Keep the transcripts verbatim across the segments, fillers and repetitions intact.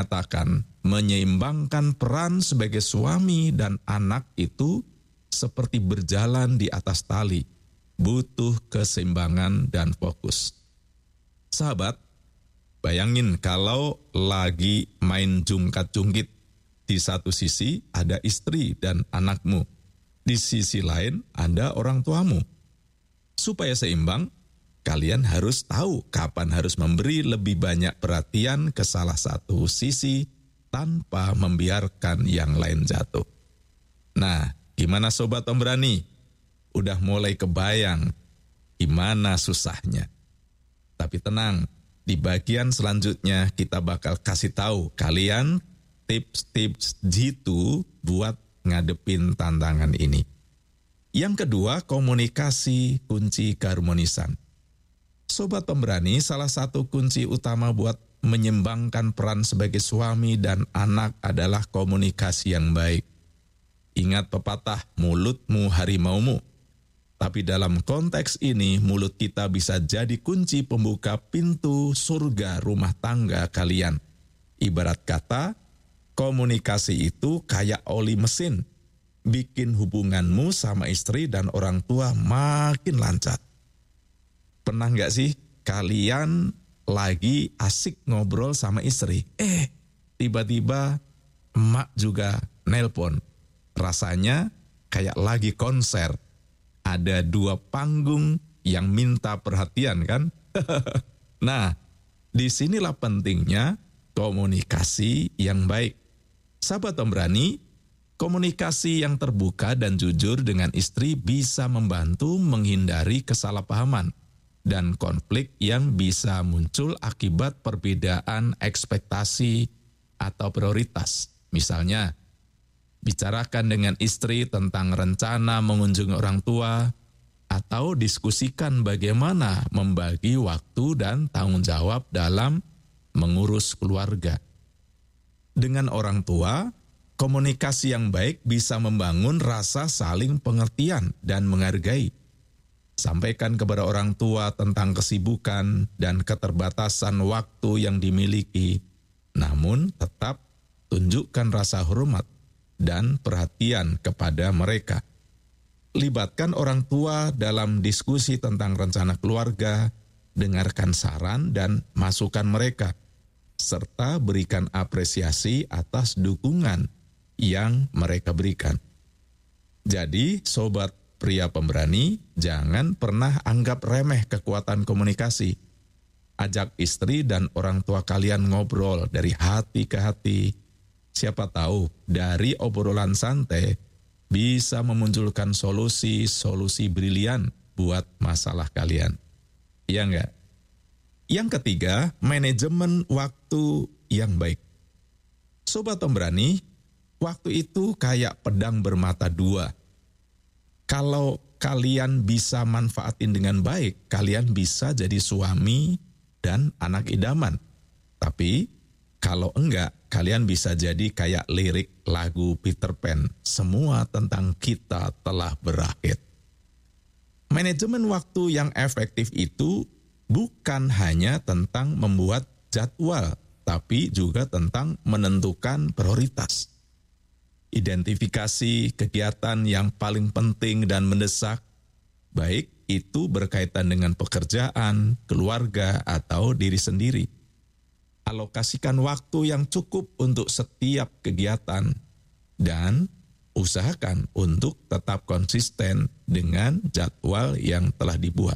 Katakan menyeimbangkan peran sebagai suami dan anak itu seperti berjalan di atas tali, butuh keseimbangan dan fokus. Sahabat, bayangin kalau lagi main jungkat-jungkit, di satu sisi ada istri dan anakmu, di sisi lain ada orang tuamu. Supaya seimbang, kalian harus tahu kapan harus memberi lebih banyak perhatian ke salah satu sisi tanpa membiarkan yang lain jatuh. Nah, gimana sobat pemberani? Udah mulai kebayang gimana susahnya. Tapi tenang, di bagian selanjutnya kita bakal kasih tahu kalian tips-tips jitu buat ngadepin tantangan ini. Yang kedua, komunikasi kunci keharmonisan. Sobat pemberani, salah satu kunci utama buat menyeimbangkan peran sebagai suami dan anak adalah komunikasi yang baik. Ingat pepatah, mulutmu harimaumu. Tapi dalam konteks ini, mulut kita bisa jadi kunci pembuka pintu surga rumah tangga kalian. Ibarat kata, komunikasi itu kayak oli mesin, bikin hubunganmu sama istri dan orang tua makin lancar. Pernah nggak sih kalian lagi asik ngobrol sama istri, eh tiba-tiba emak juga nelpon. Rasanya kayak lagi konser, ada dua panggung yang minta perhatian kan? Nah, disinilah pentingnya komunikasi yang baik. Sahabat pemberani, komunikasi yang terbuka dan jujur dengan istri bisa membantu menghindari kesalahpahaman dan konflik yang bisa muncul akibat perbedaan ekspektasi atau prioritas. Misalnya, bicarakan dengan istri tentang rencana mengunjungi orang tua, atau diskusikan bagaimana membagi waktu dan tanggung jawab dalam mengurus keluarga. Dengan orang tua, komunikasi yang baik bisa membangun rasa saling pengertian dan menghargai. Sampaikan kepada orang tua tentang kesibukan dan keterbatasan waktu yang dimiliki, namun tetap tunjukkan rasa hormat dan perhatian kepada mereka. Libatkan orang tua dalam diskusi tentang rencana keluarga, dengarkan saran dan masukan mereka, serta berikan apresiasi atas dukungan yang mereka berikan. Jadi, sobat pria pemberani, jangan pernah anggap remeh kekuatan komunikasi. Ajak istri dan orang tua kalian ngobrol dari hati ke hati. Siapa tahu dari obrolan santai bisa memunculkan solusi-solusi brilian buat masalah kalian. Iya enggak? Yang ketiga, manajemen waktu yang baik. Sobat pemberani, waktu itu kayak pedang bermata dua. Kalau kalian bisa manfaatin dengan baik, kalian bisa jadi suami dan anak idaman. Tapi kalau enggak, kalian bisa jadi kayak lirik lagu Peter Pan, semua tentang kita telah berakhir. Manajemen waktu yang efektif itu bukan hanya tentang membuat jadwal, tapi juga tentang menentukan prioritas. Identifikasi kegiatan yang paling penting dan mendesak, baik itu berkaitan dengan pekerjaan, keluarga, atau diri sendiri. Alokasikan waktu yang cukup untuk setiap kegiatan dan usahakan untuk tetap konsisten dengan jadwal yang telah dibuat.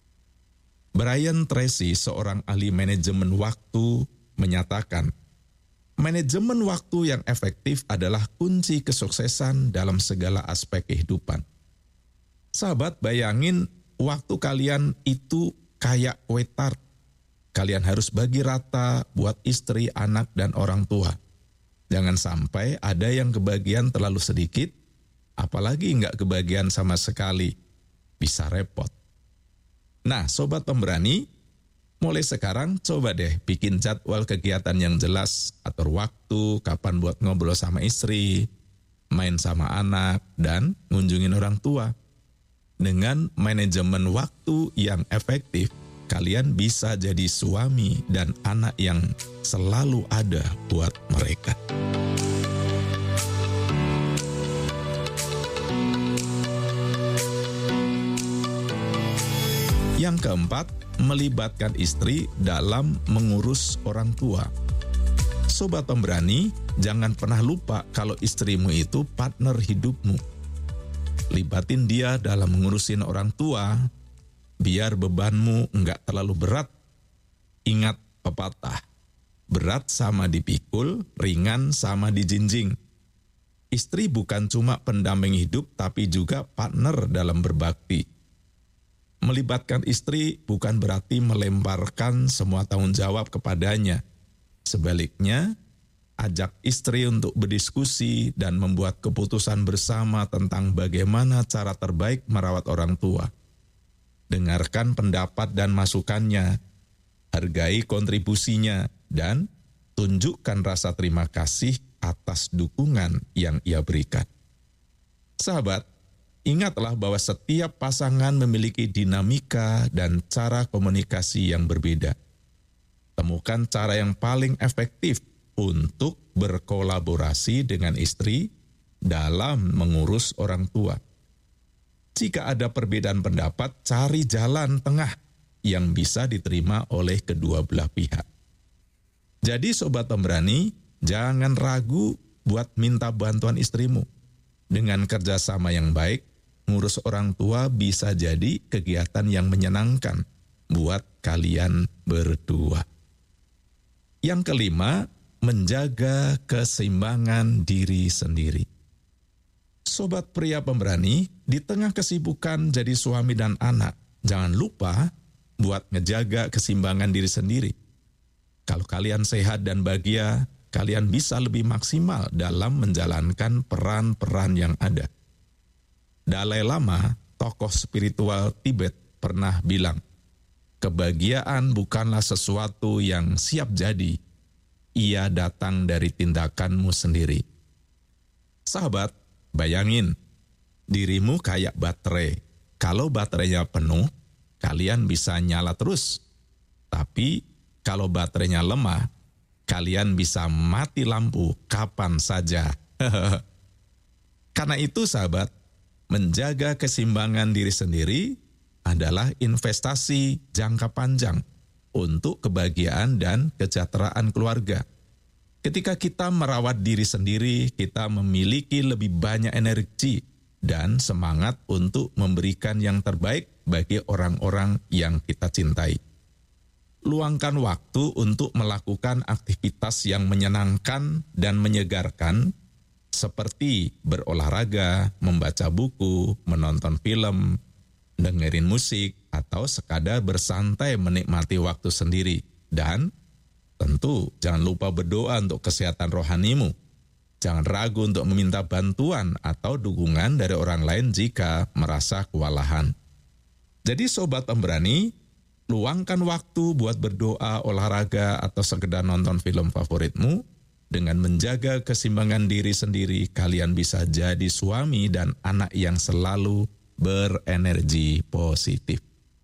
Brian Tracy, seorang ahli manajemen waktu, menyatakan, manajemen waktu yang efektif adalah kunci kesuksesan dalam segala aspek kehidupan. Sahabat, bayangin waktu kalian itu kayak kue tart. Kalian harus bagi rata buat istri, anak, dan orang tua. Jangan sampai ada yang kebagian terlalu sedikit, apalagi nggak kebagian sama sekali. Bisa repot. Nah, sobat pemberani, mulai sekarang coba deh bikin jadwal kegiatan yang jelas, atur waktu, kapan buat ngobrol sama istri, main sama anak, dan ngunjungin orang tua. Dengan manajemen waktu yang efektif, kalian bisa jadi suami dan anak yang selalu ada buat mereka. Yang keempat, melibatkan istri dalam mengurus orang tua. Sobat pemberani, jangan pernah lupa kalau istrimu itu partner hidupmu. Libatin dia dalam mengurusin orang tua, biar bebanmu enggak terlalu berat. Ingat pepatah, berat sama dipikul, ringan sama dijinjing. Istri bukan cuma pendamping hidup, tapi juga partner dalam berbakti. Melibatkan istri bukan berarti melemparkan semua tanggung jawab kepadanya. Sebaliknya, ajak istri untuk berdiskusi dan membuat keputusan bersama tentang bagaimana cara terbaik merawat orang tua. Dengarkan pendapat dan masukannya, hargai kontribusinya, dan tunjukkan rasa terima kasih atas dukungan yang ia berikan. Sahabat, ingatlah bahwa setiap pasangan memiliki dinamika dan cara komunikasi yang berbeda. Temukan cara yang paling efektif untuk berkolaborasi dengan istri dalam mengurus orang tua. Jika ada perbedaan pendapat, cari jalan tengah yang bisa diterima oleh kedua belah pihak. Jadi sobat pemberani, jangan ragu buat minta bantuan istrimu. Dengan kerjasama yang baik, ngurus orang tua bisa jadi kegiatan yang menyenangkan buat kalian berdua. Yang kelima, menjaga keseimbangan diri sendiri. Sobat pria pemberani, di tengah kesibukan jadi suami dan anak, jangan lupa buat ngejaga keseimbangan diri sendiri. Kalau kalian sehat dan bahagia, kalian bisa lebih maksimal dalam menjalankan peran-peran yang ada. Dalai Lama, tokoh spiritual Tibet, pernah bilang, kebahagiaan bukanlah sesuatu yang siap jadi, ia datang dari tindakanmu sendiri. Sahabat, bayangin, dirimu kayak baterai. Kalau baterainya penuh, kalian bisa nyala terus. Tapi kalau baterainya lemah, kalian bisa mati lampu kapan saja. Karena itu sahabat, menjaga keseimbangan diri sendiri adalah investasi jangka panjang untuk kebahagiaan dan kesejahteraan keluarga. Ketika kita merawat diri sendiri, kita memiliki lebih banyak energi dan semangat untuk memberikan yang terbaik bagi orang-orang yang kita cintai. Luangkan waktu untuk melakukan aktivitas yang menyenangkan dan menyegarkan, seperti berolahraga, membaca buku, menonton film, dengerin musik, atau sekadar bersantai menikmati waktu sendiri. Dan tentu jangan lupa berdoa untuk kesehatan rohanimu. Jangan ragu untuk meminta bantuan atau dukungan dari orang lain jika merasa kewalahan. Jadi sobat pemberani, luangkan waktu buat berdoa, olahraga, atau sekedar nonton film favoritmu. Dengan menjaga keseimbangan diri sendiri, kalian bisa jadi suami dan anak yang selalu berenergi positif.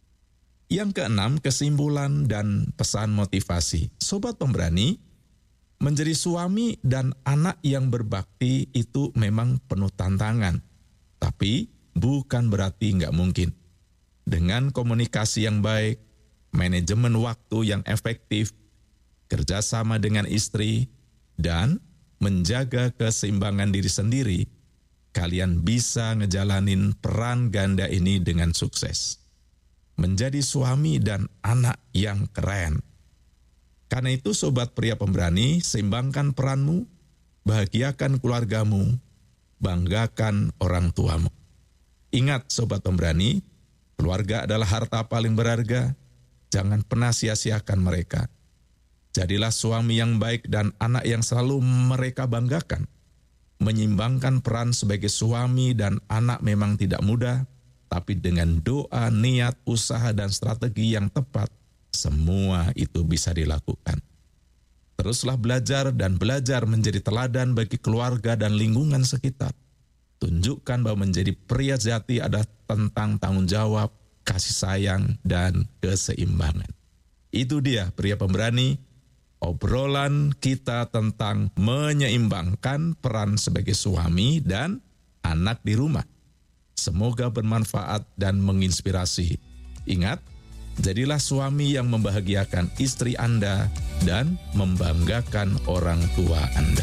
Yang keenam, kesimpulan dan pesan motivasi. Sobat pemberani, menjadi suami dan anak yang berbakti itu memang penuh tantangan. Tapi bukan berarti nggak mungkin. Dengan komunikasi yang baik, manajemen waktu yang efektif, kerjasama dengan istri, dan menjaga keseimbangan diri sendiri, kalian bisa ngejalanin peran ganda ini dengan sukses. Menjadi suami dan anak yang keren. Karena itu sobat pria pemberani, seimbangkan peranmu, bahagiakan keluargamu, banggakan orang tuamu. Ingat sobat pemberani, keluarga adalah harta paling berharga, jangan pernah sia-siakan mereka. Jadilah suami yang baik dan anak yang selalu mereka banggakan. Menyimbangkan peran sebagai suami dan anak memang tidak mudah, tapi dengan doa, niat, usaha, dan strategi yang tepat, semua itu bisa dilakukan. Teruslah belajar dan belajar menjadi teladan bagi keluarga dan lingkungan sekitar. Tunjukkan bahwa menjadi pria sejati adalah tentang tanggung jawab, kasih sayang, dan keseimbangan. Itu dia Pria Pemberani, obrolan kita tentang menyeimbangkan peran sebagai suami dan anak di rumah. Semoga bermanfaat dan menginspirasi. Ingat, jadilah suami yang membahagiakan istri Anda dan membanggakan orang tua Anda.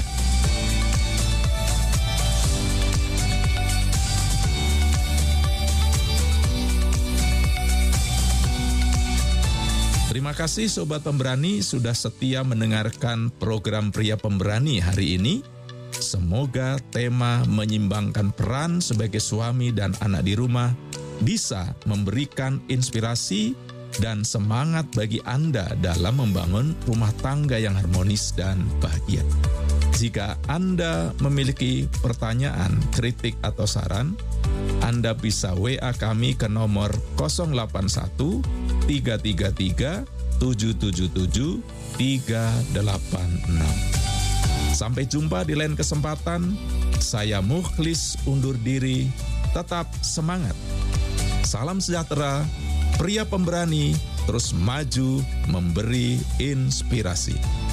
Terima kasih Sobat Pemberani sudah setia mendengarkan program Pria Pemberani hari ini. Semoga tema menyimbangkan peran sebagai suami dan anak di rumah bisa memberikan inspirasi dan semangat bagi Anda dalam membangun rumah tangga yang harmonis dan bahagia. Jika Anda memiliki pertanyaan, kritik, atau saran, Anda bisa W A kami ke nomor nol delapan satu tiga tiga tiga tujuh tujuh tujuh tiga delapan enam. Sampai jumpa di lain kesempatan. Saya Mukhlis undur diri. Tetap semangat. Salam sejahtera. Pria Pemberani terus maju memberi inspirasi.